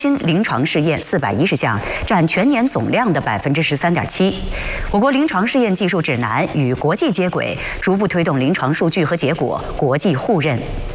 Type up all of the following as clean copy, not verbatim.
新临床试验410项，占全年总量的13.7%。我国临床试验技术指南与国际接轨，逐步推动临床数据和结果国际互认。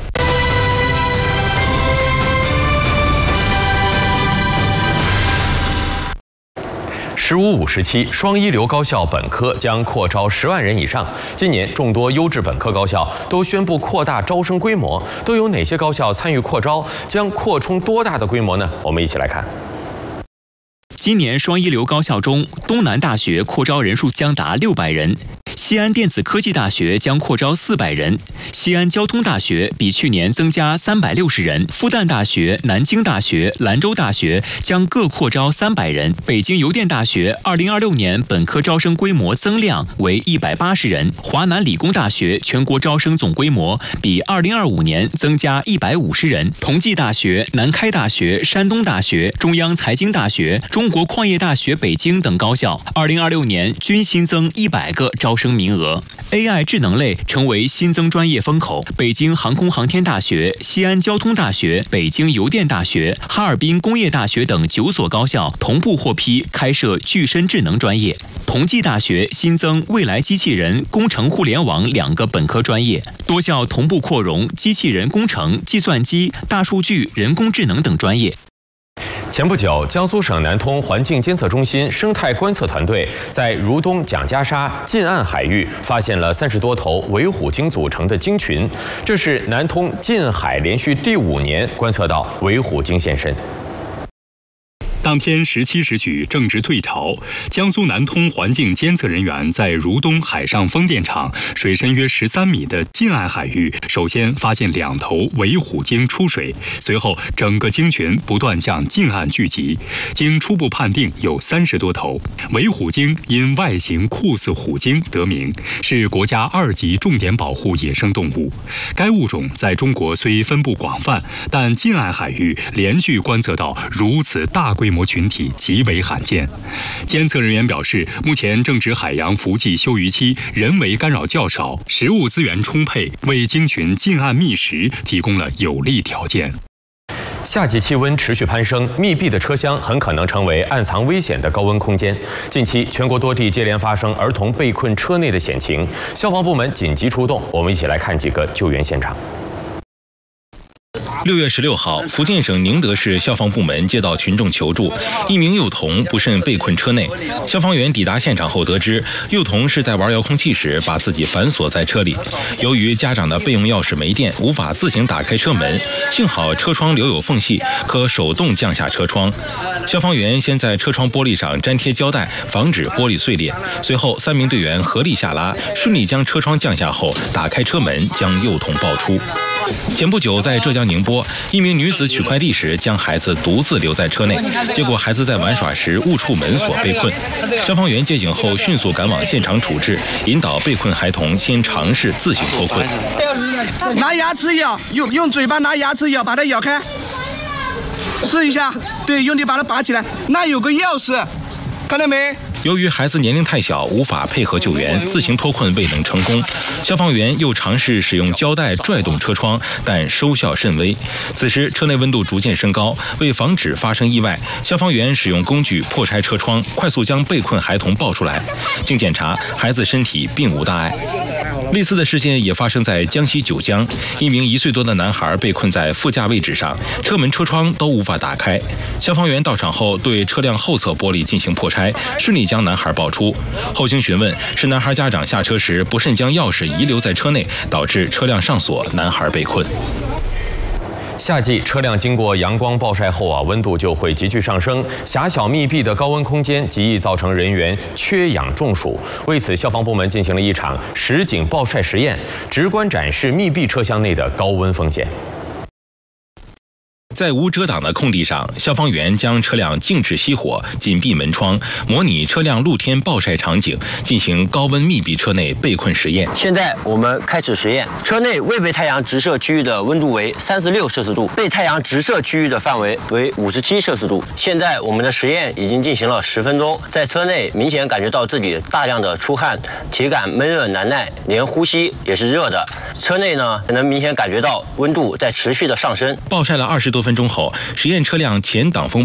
15-57双一流高校本科将扩招10万人以上。今年，众多优质本科高校都宣布扩大招生规模，都有哪些高校参与扩招？将扩充多大的规模呢？我们一起来看。 今年双一流高校中，东南大学扩招人数将达600人，西安电子科技大学将扩招400人，西安交通大学比去年增加360人，复旦大学、南京大学、兰州大学将各扩招300人。北京邮电大学2026年本科招生规模增量为180人，华南理工大学全国招生总规模比2025年增加150人，同济大学、南开大学、山东大学、中央财经大学、中国矿业大学北京等高校2026年均新增100个招生名额。AI 智能类成为新增专业风口，北京航空航天大学、西安交通大学、北京邮电大学、哈尔滨工业大学等9所高校同步获批开设具身智能专业。同济大学新增未来机器人、工程互联网2个本科专业，多校同步扩容机器人工程、计算机、大数据、人工智能等专业。 前不久，江苏省南通环境监测中心生态观测团队在如东蒋家沙近岸海域发现了30多头维虎鲸组成的鲸群，这是南通近海连续第5年观测到维虎鲸现身。 当天17时许正值退潮，江苏南通环境监测人员在如东海上风电场水深约13米的近岸海域，首先发现2头维虎鲸出水，随后整个鲸群不断向近岸聚集，经初步判定有30多头。维虎鲸因外形酷似虎鲸得名，是国家2级重点保护野生动物。该物种在中国虽分布广泛，但近岸海域连续观测到如此大规模 群体极为罕见。监测人员表示，目前正值海洋伏季休渔期，人为干扰较少，食物资源充沛，为鲸群近岸觅食提供了有利条件。 夏季气温持续攀升，密闭的车厢很可能成为暗藏危险的高温空间。近期，全国多地接连发生儿童被困车内的险情，消防部门紧急出动。我们一起来看几个救援现场。 6月16号，福建省宁德市消防部门接到群众求助，一名幼童不慎被困车内。消防员抵达现场后得知，幼童是在玩遥控器时把自己反锁在车里。由于家长的备用钥匙没电，无法自行打开车门，幸好车窗留有缝隙，可手动降下车窗。消防员先在车窗玻璃上粘贴胶带，防止玻璃碎裂。随后，3名队员合力下拉，顺利将车窗降下后，打开车门，将幼童抱出。 前不久，在浙江宁波，一名女子取快递时将孩子独自留在车内，结果孩子在玩耍时误触门锁被困。消防员接警后迅速赶往现场处置，引导被困孩童先尝试自行脱困。 拿牙齿咬，用嘴巴拿牙齿咬，把它咬开，试一下，对，用力把它拔起来。那有个钥匙，看到没？ 由于孩子年龄太小，无法配合救援，自行脱困未能成功。消防员又尝试使用胶带拽动车窗，但收效甚微。此时车内温度逐渐升高，为防止发生意外，消防员使用工具破拆车窗，快速将被困孩童抱出来。经检查，孩子身体并无大碍。 类似的事件也发生在江西九江，一名1岁多的男孩被困在副驾位置上，车门、车窗都无法打开。消防员到场后，对车辆后侧玻璃进行破拆，顺利将男孩抱出。后经询问，是男孩家长下车时不慎将钥匙遗留在车内，导致车辆上锁，男孩被困。 夏季车辆经过阳光暴晒后温度就会急剧上升，狭小密闭的高温空间极易造成人员缺氧中暑。为此，消防部门进行了一场实景暴晒实验，直观展示密闭车厢内的高温风险。 在无遮挡的空地上，消防员将车辆静止熄火，紧闭门窗，模拟车辆露天暴晒场景，进行高温密闭车内被困实验。 现在我们开始实验，车内未被太阳直射区域的温度为36摄氏度，被太阳直射区域的范围为57摄氏度。现在我们的实验已经进行了10分钟，在车内明显感觉到自己大量的出汗，体感闷热难耐，连呼吸也是热的。车内呢，能明显感觉到温度在持续的上升。 暴晒了20多分分钟后，实验车辆前挡风